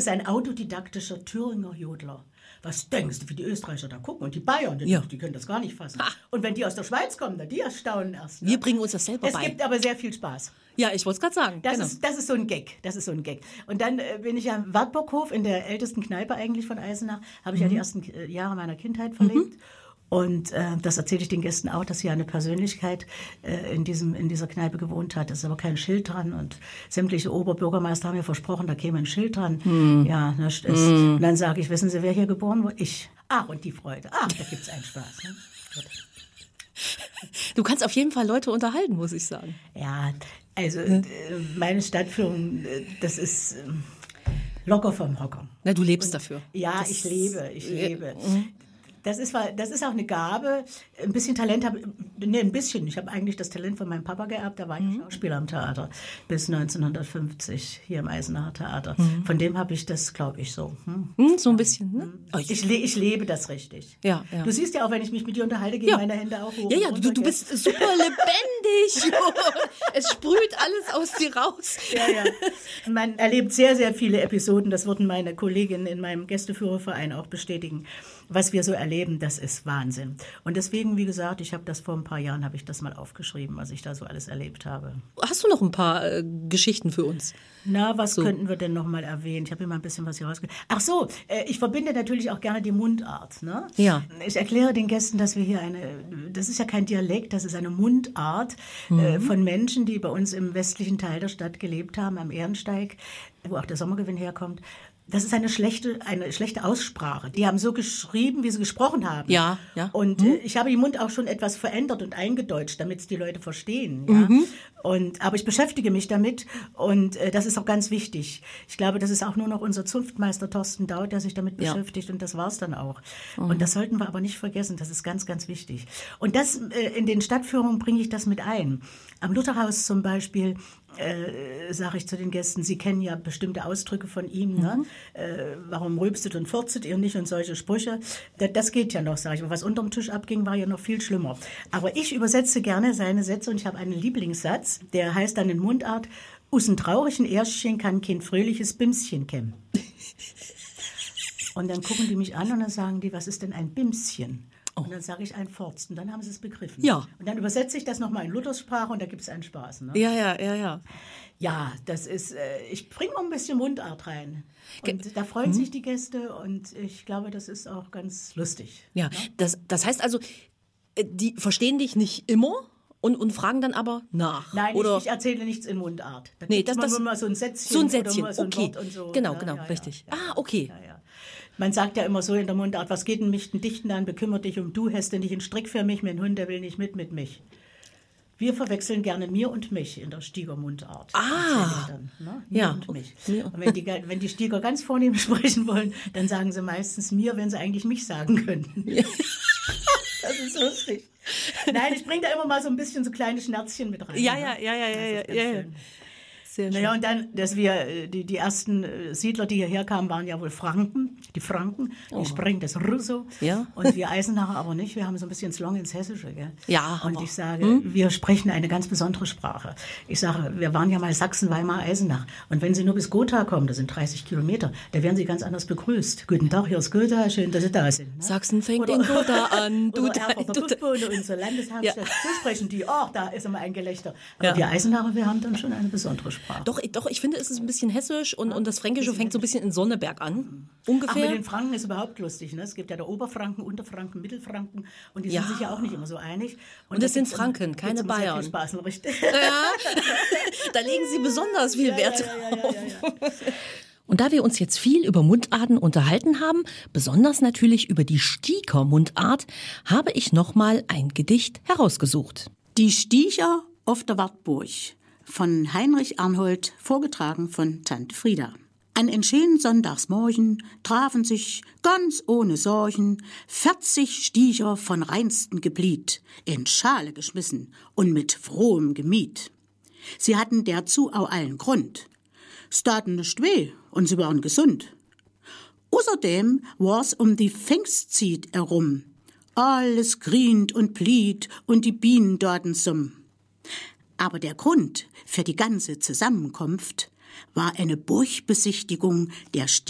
ist ein autodidaktischer Thüringer Jodler. Was denkst du, wie die Österreicher da gucken und die Bayern, die können das gar nicht fassen. Und wenn die aus der Schweiz kommen, die erstaunen erst. Ne? Wir bringen uns das selber bei. Es gibt aber sehr viel Spaß. Ja, ich wollte es gerade sagen. Das ist so ein Gag. Und dann bin ich ja am Wartburghof, in der ältesten Kneipe eigentlich von Eisenach, habe ich ja die ersten Jahre meiner Kindheit verlebt. Und das erzähle ich den Gästen auch, dass hier eine Persönlichkeit in dieser Kneipe gewohnt hat. Es ist aber kein Schild dran und sämtliche Oberbürgermeister haben mir versprochen, da käme ein Schild dran. Ja, und dann sage ich, wissen Sie, wer hier geboren wurde? Ich. Ach, und die Freude. Ach, da gibt's einen Spaß. Ne? Du kannst auf jeden Fall Leute unterhalten, muss ich sagen. Ja, also meine Stadtführung, das ist locker vom Hocker. Na, du lebst dafür. Ja, ich lebe. Das ist auch eine Gabe. Ein bisschen Talent habe ein bisschen. Ich habe eigentlich das Talent von meinem Papa geerbt. Da war ich Schauspieler am Theater bis 1950 hier im Eisenacher Theater. Von dem habe ich das, glaube ich, so. So ein bisschen, ne? Ich lebe das richtig. Ja. Du siehst ja auch, wenn ich mich mit dir unterhalte, gehen meine Hände auch hoch. Ja, du bist super lebendig. Es sprüht alles aus dir raus. Ja. Man erlebt sehr, sehr viele Episoden. Das würden meine Kolleginnen in meinem Gästeführerverein auch bestätigen. Was wir so erleben, das ist Wahnsinn. Und deswegen, wie gesagt, vor ein paar Jahren habe ich das mal aufgeschrieben, was ich da so alles erlebt habe. Hast du noch ein paar Geschichten für uns? Na, was könnten wir denn noch mal erwähnen? Ich habe hier mal ein bisschen was hier rausgekriegt. Ach so, ich verbinde natürlich auch gerne die Mundart. Ne? Ja. Ich erkläre den Gästen, dass wir hier das ist ja kein Dialekt, das ist eine Mundart von Menschen, die bei uns im westlichen Teil der Stadt gelebt haben, am Ehrensteig, wo auch der Sommergewinn herkommt. Das ist eine schlechte Aussprache. Die haben so geschrieben, wie sie gesprochen haben. Ja. Und ich habe den Mund auch schon etwas verändert und eingedeutscht, damit es die Leute verstehen. Ja? Aber ich beschäftige mich damit und das ist auch ganz wichtig. Ich glaube, das ist auch nur noch unser Zunftmeister Thorsten Daut, der sich damit beschäftigt und das war's dann auch. Und das sollten wir aber nicht vergessen, das ist ganz, ganz wichtig. Und das in den Stadtführungen bringe ich das mit ein. Am Lutherhaus zum Beispiel sage ich zu den Gästen, Sie kennen ja bestimmte Ausdrücke von ihm, ne? Warum rülpstet und furztet ihr nicht und solche Sprüche. Das geht ja noch, sage ich. Aber was unterm Tisch abging, war ja noch viel schlimmer. Aber ich übersetze gerne seine Sätze und ich habe einen Lieblingssatz, der heißt dann in Mundart, aus einem traurigen Erstchen kann kein fröhliches Bimschen kämmen. Und dann gucken die mich an und dann sagen die, was ist denn ein Bimschen? Und dann sage ich ein Forst und dann haben sie es begriffen. Ja. Und dann übersetze ich das nochmal in Lutherssprache und da gibt es einen Spaß. Ne? Ja. Ja, das ist, ich bringe mal ein bisschen Mundart rein. Und da freuen sich die Gäste und ich glaube, das ist auch ganz lustig. Ja, ne? Das heißt also, die verstehen dich nicht immer und fragen dann aber nach. Nein, oder? Ich erzähle nichts in Mundart. Da nee, das mal so ein Sätzchen. So ein Sätzchen, oder so ein okay. Wort und so. Genau, richtig. Ja. Okay. Ja. Man sagt ja immer so in der Mundart, was geht denn mich den Dichten an, bekümmert dich um du, hast du nicht einen Strick für mich, mein Hund, der will nicht mit mich. Wir verwechseln gerne mir und mich in der Stieger Mundart. Mir und mich. Und wenn die Stieger ganz vornehm sprechen wollen, dann sagen sie meistens mir, wenn sie eigentlich mich sagen könnten. Ja. Das ist lustig. Nein, ich bringe da immer mal so ein bisschen so kleine Schnerzchen mit rein. Ja. Sehr schön. Naja, und dann, dass wir, die ersten Siedler, die hierher kamen, waren ja wohl Franken, die sprechen das Russo. Ja. Und wir Eisenacher aber nicht, wir haben so ein bisschen Slong ins Hessische. Gell? Ja. Und ich sage, wir sprechen eine ganz besondere Sprache. Ich sage, wir waren ja mal Sachsen, Weimar, Eisenach. Und wenn Sie nur bis Gotha kommen, das sind 30 Kilometer, da werden Sie ganz anders begrüßt. Guten Tag, hier ist Gotha, schön, dass Sie da sind. Ne? Sachsen fängt in Gotha an. Oder Erfurter Buchbohne, unsere Landeshauptstadt. Ja. So sprechen die, da ist immer ein Gelächter. Aber wir Eisenacher, wir haben dann schon eine besondere Sprache. Doch, ich finde, es ist ein bisschen hessisch und das Fränkische fängt so ein bisschen in Sonneberg an, ungefähr. Ach, mit den Franken ist überhaupt lustig. Ne? Es gibt ja der Oberfranken, Unterfranken, Mittelfranken und die sind sich ja auch nicht immer so einig. Und das sind Franken, keine Bayern. Viel Spaß, richtig. Ja, da legen Sie besonders viel Wert drauf. Ja. Und da wir uns jetzt viel über Mundarten unterhalten haben, besonders natürlich über die Stieger Mundart, habe ich nochmal ein Gedicht herausgesucht. Die Stieger auf der Wartburg von Heinrich Arnhold, vorgetragen von Tante Frieda. An einen schönen Sonntagsmorgen trafen sich, ganz ohne Sorgen, 40 Stieger von reinstem Geblüt, in Schale geschmissen und mit frohem Gemiet. Sie hatten dazu auch allen Grund. Es taten nicht weh und sie waren gesund. Außerdem war's um die Pfingstzeit herum. Alles grient und bliet und die Bienen dorten summ. Aber der Grund für die ganze Zusammenkunft war eine Burgbesichtigung der